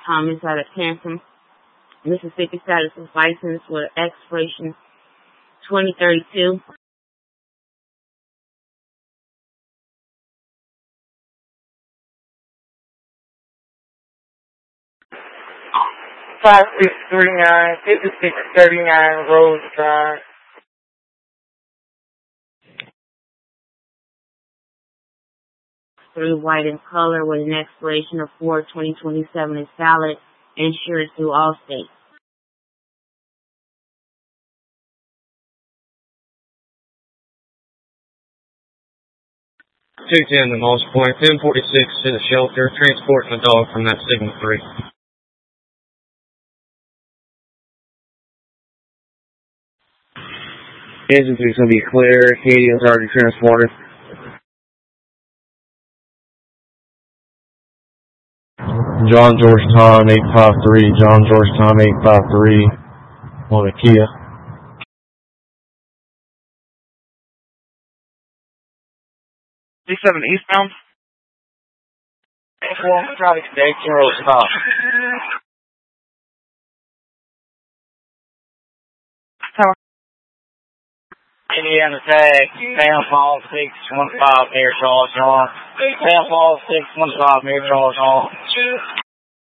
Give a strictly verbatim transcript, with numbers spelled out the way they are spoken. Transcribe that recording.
Thomas out of Canton, Mississippi, status of license with expiration twenty thirty-two. five six three nine, fifty-six thirty-nine Rose Drive. Three white in color with an expiration of four twenty twenty-seven is valid. Insured through Allstate. two ten to Moss Point, ten forty-six to the shelter, transporting the dog from that signal three. Engine three is going to be clear. Hades already transported. John George Tom eight five three, John George Tom eight five three on a Kia. D seven eastbound. four traffic today, Road stop. Indiana tag, Sam Fall six one five, air charge on. Sam Fall six one five, air charge on.